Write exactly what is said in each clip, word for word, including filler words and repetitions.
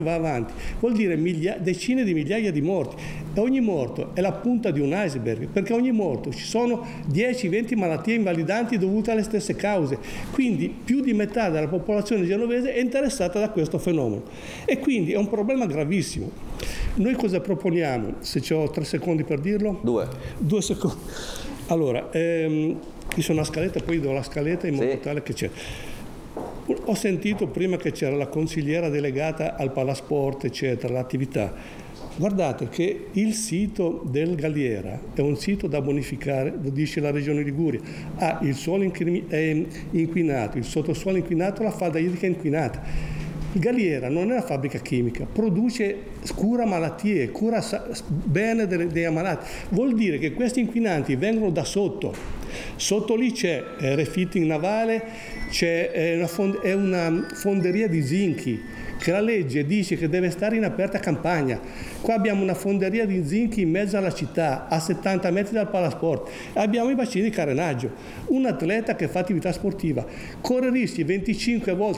va avanti, vuol dire miglia- decine di migliaia di morti, e ogni morto è la punta di un iceberg, perché ogni morto ci sono dieci venti malattie invalidanti dovute alle stesse cause, quindi più di metà della popolazione genovese è interessata da questo fenomeno e quindi è un problema gravissimo. Noi cosa proponiamo? Se ho tre secondi per dirlo? Due. Due secondi. Allora, ehm, qui sono una scaletta, poi do la scaletta in modo Sì. tale che c'è. Ho sentito prima che c'era la consigliera delegata al Palasport, eccetera, l'attività. Guardate che il sito del Galliera è un sito da bonificare, lo dice la Regione Liguria, ha il suolo inquinato, il sottosuolo inquinato, la falda idrica inquinata. Il Galliera non è una fabbrica chimica, produce, cura malattie, cura bene delle, dei ammalati. Vuol dire che questi inquinanti vengono da sotto. Sotto lì c'è eh, refitting navale, c'è eh, una, fond- è una fonderia di zinchi che la legge dice che deve stare in aperta campagna. Qua abbiamo una fonderia di zinchi in mezzo alla città, a settanta metri dal Palasport. Abbiamo i bacini di carenaggio. Un atleta che fa attività sportiva corre rischi venticinque volte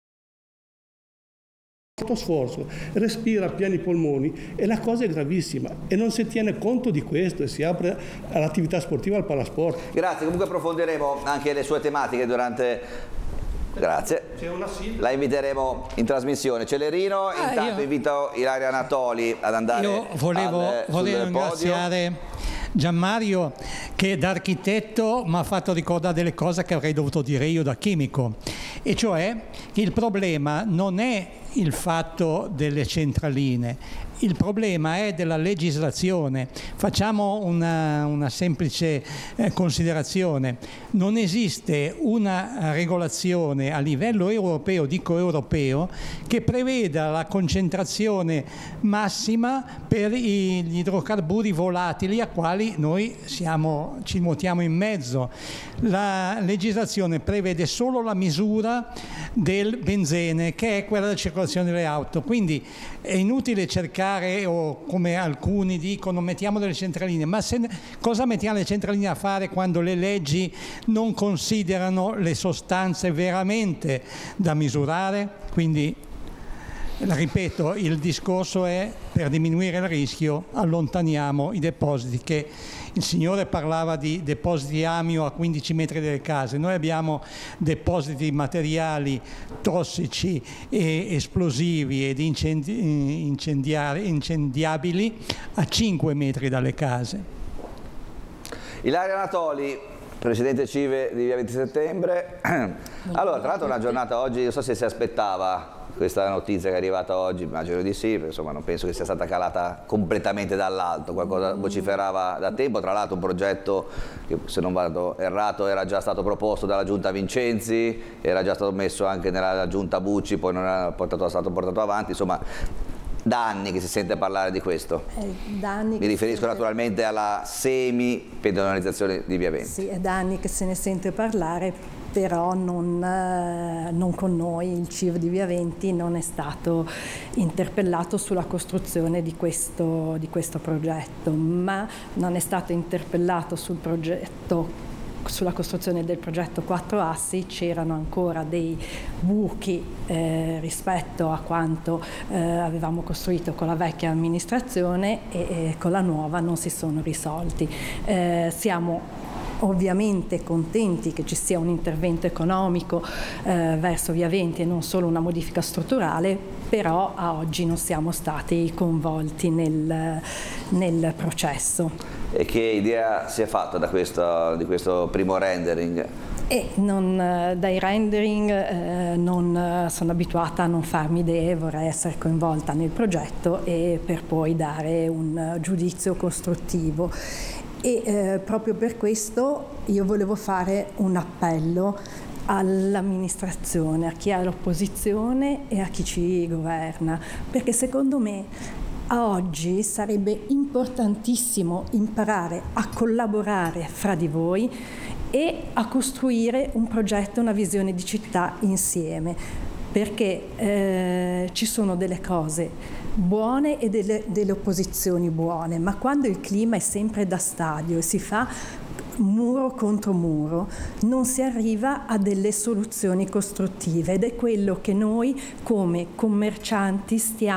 sforzo, respira a pieni polmoni e la cosa è gravissima e non si tiene conto di questo e si apre all'attività sportiva al Palasport. Grazie, comunque approfondiremo anche le sue tematiche durante... Grazie. C'è una sigla. La inviteremo in trasmissione. Celerino, ah, intanto io... invito Ilaria Anatoli ad andare io volevo, al, volevo sul ringraziare podio. Gianmario che da architetto mi ha fatto ricordare delle cose che avrei dovuto dire io da chimico, e cioè che il problema non è il fatto delle centraline, il problema è della legislazione. Facciamo una, una semplice eh, considerazione: non esiste una regolazione a livello europeo, dico europeo, che preveda la concentrazione massima per gli idrocarburi volatili a quali noi siamo, ci nuotiamo in mezzo. La legislazione prevede solo la misura del benzene, che è quella della circolazione delle auto, quindi è inutile cercare, o come alcuni dicono, mettiamo delle centraline, ma se, cosa mettiamo le centraline a fare quando le leggi non considerano le sostanze veramente da misurare? Quindi, ripeto, il discorso è: per diminuire il rischio allontaniamo i depositi. Che il signore parlava di depositi amio a quindici metri dalle case, noi abbiamo depositi di materiali tossici e esplosivi ed incendi- incendiari- incendiabili a cinque metri dalle case. Ilaria Anatoli, Presidente CIVE di Via venti Settembre. Allora, tra l'altro è una giornata oggi, non so se si aspettava questa notizia che è arrivata oggi, immagino di sì, insomma non penso che sia stata calata completamente dall'alto, qualcosa vociferava da tempo. Tra l'altro un progetto che, se non vado errato, era già stato proposto dalla Giunta Vincenzi, era già stato messo anche nella Giunta Bucci, poi non era portato, stato portato avanti, insomma da anni che si sente parlare di questo. Eh, da anni Mi riferisco sente... naturalmente alla semi-pedonalizzazione di Via venti. Sì, è da anni che se ne sente parlare, però non, eh, non con noi. Il C I V di Via venti non è stato interpellato sulla costruzione di questo, di questo progetto, ma non è stato interpellato sul progetto, sulla costruzione del progetto quattro assi. C'erano ancora dei buchi eh, rispetto a quanto eh, avevamo costruito con la vecchia amministrazione e, e con la nuova non si sono risolti. Eh, siamo ovviamente contenti che ci sia un intervento economico eh, verso Via venti e non solo una modifica strutturale, però a oggi non siamo stati coinvolti nel, nel processo. E che idea si è fatta da questo, di questo primo rendering? E non, dai rendering eh, non sono abituata a non farmi idee, vorrei essere coinvolta nel progetto e per poi dare un giudizio costruttivo. E eh, proprio per questo io volevo fare un appello all'amministrazione, a chi è all'opposizione e a chi ci governa, perché secondo me a oggi sarebbe importantissimo imparare a collaborare fra di voi e a costruire un progetto, una visione di città insieme, perché eh, ci sono delle cose buone e delle, delle opposizioni buone, ma quando il clima è sempre da stadio e si fa muro contro muro, non si arriva a delle soluzioni costruttive, ed è quello che noi come commercianti stiamo